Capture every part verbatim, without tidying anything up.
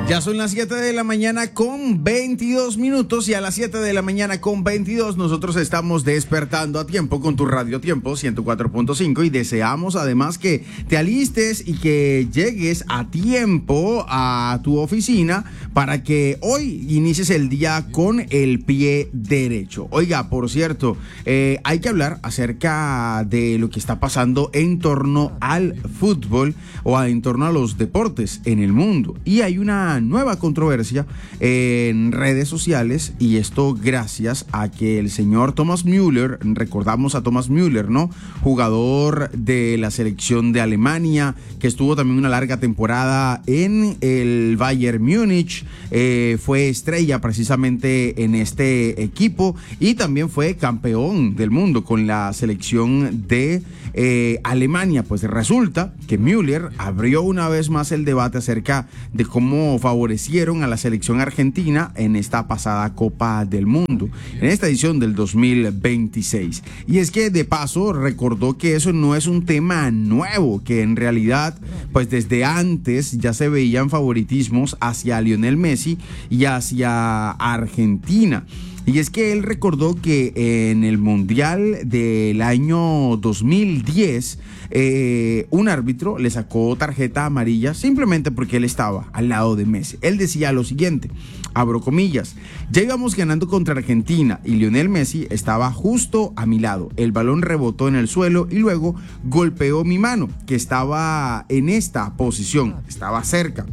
Ya son las siete de la mañana con veintidós minutos y a las siete de la mañana con veintidós nosotros estamos despertando a tiempo con tu Radio Tiempo ciento cuatro punto cinco y deseamos además que te alistes y que llegues a tiempo a tu oficina para que hoy inicies el día con el pie derecho. Oiga, por cierto, eh, hay que hablar acerca de lo que está pasando en torno al fútbol o en torno a los deportes en el mundo y hay una nueva controversia en redes sociales y esto gracias a que el señor Thomas Müller, recordamos a Thomas Müller, ¿no? Jugador de la selección de Alemania, que estuvo también una larga temporada en el Bayern Múnich, eh, fue estrella precisamente en este equipo y también fue campeón del mundo con la selección de eh, Alemania. Pues resulta que Müller abrió una vez más el debate acerca de cómo favorecieron a la selección argentina en esta pasada Copa del Mundo, en esta edición del dos mil veintiséis. Y es que de paso recordó que eso no es un tema nuevo, que en realidad pues desde antes ya se veían favoritismos hacia Lionel Messi y hacia Argentina. Y es que él recordó que en el Mundial del año dos mil diez, eh, un árbitro le sacó tarjeta amarilla simplemente porque él estaba al lado de Messi. Él decía lo siguiente, abro comillas, ya íbamos ganando contra Argentina y Lionel Messi estaba justo a mi lado. El balón rebotó en el suelo y luego golpeó mi mano, que estaba en esta posición, estaba cerca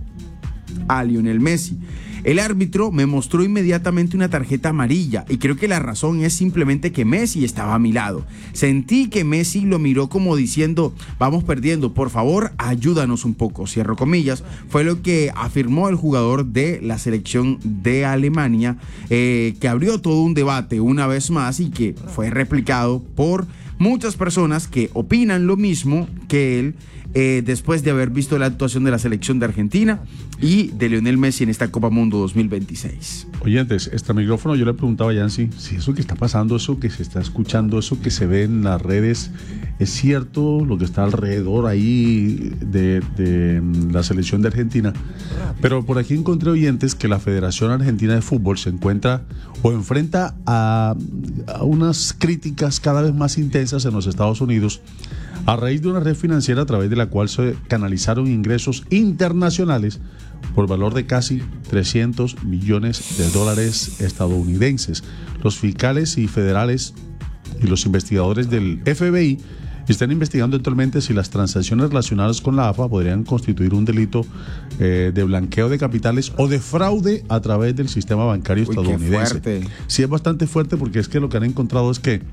a Lionel Messi. El árbitro me mostró inmediatamente una tarjeta amarilla y creo que la razón es simplemente que Messi estaba a mi lado. Sentí que Messi lo miró como diciendo, vamos perdiendo, por favor, ayúdanos un poco, cierro comillas. Fue lo que afirmó el jugador de la selección de Alemania, eh, que abrió todo un debate una vez más y que fue replicado por muchas personas que opinan lo mismo que él, Eh, después de haber visto la actuación de la selección de Argentina y de Lionel Messi en esta Copa Mundo dos mil veintiséis. Oyentes, este micrófono yo le preguntaba a Yancy si eso que está pasando, eso que se está escuchando, eso que se ve en las redes, es cierto lo que está alrededor ahí de, de la selección de Argentina. Pero por aquí encontré, oyentes, que la Federación Argentina de Fútbol se encuentra o enfrenta a, a unas críticas cada vez más intensas en los Estados Unidos a raíz de una red financiera a través de la cual se canalizaron ingresos internacionales por valor de casi trescientos millones de dólares estadounidenses. Los fiscales y federales y los investigadores del F B I están investigando actualmente si las transacciones relacionadas con la A F A podrían constituir un delito eh, de blanqueo de capitales o de fraude a través del sistema bancario Uy, estadounidense. qué fuerte. Sí, es bastante fuerte porque es que lo que han encontrado es que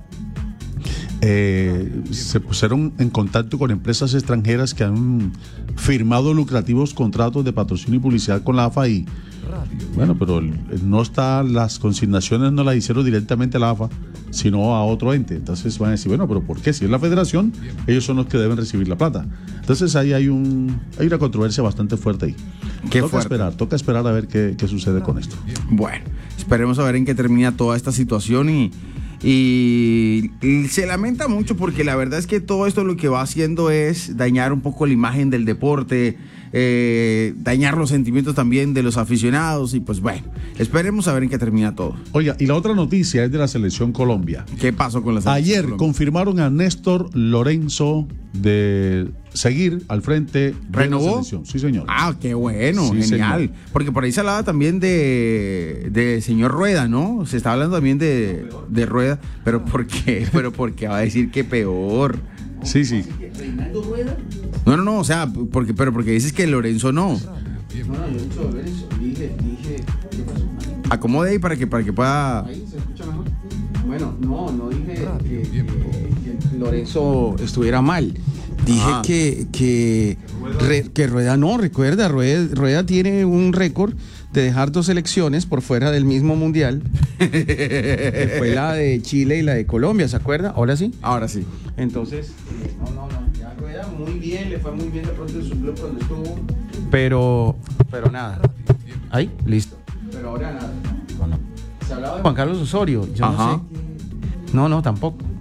Eh, se pusieron en contacto con empresas extranjeras que han firmado lucrativos contratos de patrocinio y publicidad con la A F A y bueno, pero no está, las consignaciones no las hicieron directamente a la A F A, sino a otro ente. Entonces van a decir, bueno, pero ¿por qué? Si es la federación, ellos son los que deben recibir la plata. Entonces ahí hay un hay una controversia bastante fuerte ahí. Qué toca fuerte. esperar, toca esperar a ver qué, qué sucede con esto. Bueno, esperemos a ver en qué termina toda esta situación y Y, y se lamenta mucho porque la verdad es que todo esto lo que va haciendo es dañar un poco la imagen del deporte, eh, dañar los sentimientos también de los aficionados y pues bueno, esperemos a ver en qué termina todo. Oiga, y la otra noticia es de la Selección Colombia. ¿Qué pasó con la selección Ayer Colombia? confirmaron a Néstor Lorenzo de seguir al frente de ¿Renovó? la selección. Sí, señor. Ah, qué bueno, Sí, genial. señor. Porque por ahí se hablaba también de, de señor Rueda, ¿no? Se está hablando también de, de Rueda, pero ¿por qué? Pero porque va a decir que peor. Sí, sí. ¿Reinaldo Rueda? No, no, no, o sea, porque, pero porque dices que Lorenzo no. No, no, yo he dicho Lorenzo. Dije, dije, ¿qué pasó? Acomode ahí para que, para que pueda. Ahí se escucha mejor. Bueno, no, no dije que, que, que Lorenzo estuviera mal. Dije Ah. que, que, re, que Rueda no, recuerda, Rueda, Rueda tiene un récord de dejar dos selecciones por fuera del mismo mundial, que fue la de Chile y la de Colombia, ¿se acuerda? Ahora sí. Ahora sí. Entonces, eh, no, no, no, ya Rueda muy bien, le fue muy bien de pronto en su club cuando estuvo. Pero, pero nada. Ahí, listo. Pero ahora nada. No, no. Se hablaba de Juan Carlos Osorio, yo Ajá. no sé. No, no, tampoco.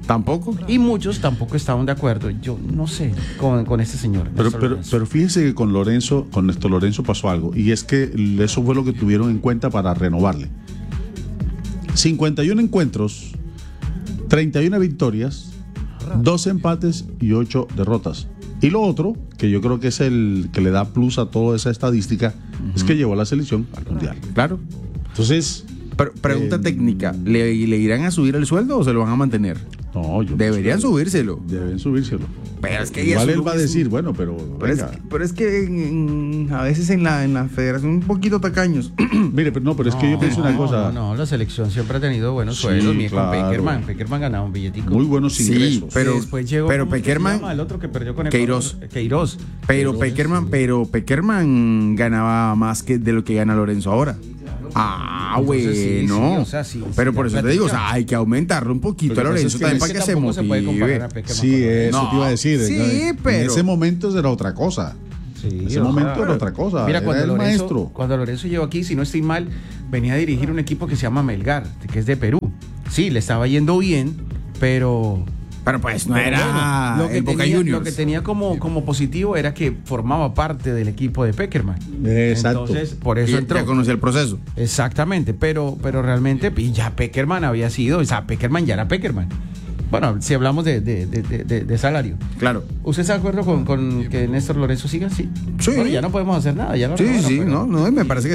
Tampoco. Y muchos tampoco estaban de acuerdo, yo no sé, con, con este señor. Pero, pero, pero fíjese que con Lorenzo, con Néstor Lorenzo pasó algo, y es que eso fue lo que tuvieron en cuenta para renovarle. cincuenta y uno encuentros, treinta y una victorias, doce empates y ocho derrotas. Y lo otro, que yo creo que es el que le da plus a toda esa estadística, uh-huh. es que llevó a la selección al Mundial. Claro. Entonces... Pero, pregunta eh, técnica, ¿le, ¿le irán a subir el sueldo o se lo van a mantener? No, yo Deberían no sé. subírselo. Deben subírselo. Pero es que igual él va a decir, bueno, pero... Pero es, que, pero es que en, en, a veces en la, en la federación un poquito tacaños. Mire, pero no, pero es que no, yo pienso no, una cosa... No, no, la selección siempre ha tenido buenos sí, sueldos. Mire, claro. con Peckerman, Peckerman ganaba un billetico. Muy buenos ingresos. Sí, pero, después llegó, pero Peckerman... El otro que perdió con el Queiroz. Queiroz. Pero Queiroz, Peckerman, sí. pero Peckerman ganaba más que de lo que gana Lorenzo ahora. Ah, bueno. Sí, sí, o sea, sí, pero sí, por eso platica. te digo, o sea, hay que aumentarle un poquito a Lorenzo es que también para que, que se tampoco se puede comparar motive. a Peckerman Sí, con eso No, te iba a decir. sí, en, pero- en ese momento era otra cosa. Sí, en ese o sea, momento era otra cosa. Mira, era cuando el Lorenzo, maestro. cuando Lorenzo llegó aquí, si no estoy mal, venía a dirigir un equipo que se llama Melgar, que es de Perú. Sí, le estaba yendo bien, pero... Pero pues no pero era bueno, lo que el Boca tenía, Juniors. Lo que tenía como, como positivo era que formaba parte del equipo de Peckerman. Exacto. Entonces, por eso Y entró. ya conocía el proceso. Exactamente, pero, pero realmente y ya Peckerman había sido, o sea, Peckerman ya era Peckerman. Bueno, si hablamos de, de, de, de, de salario. Claro. ¿Usted está de acuerdo con, con que Néstor Lorenzo siga? Sí. Sí. Bueno, ya no podemos hacer nada. Ya lo Sí, renovaron, sí, pero- no, no, me parece que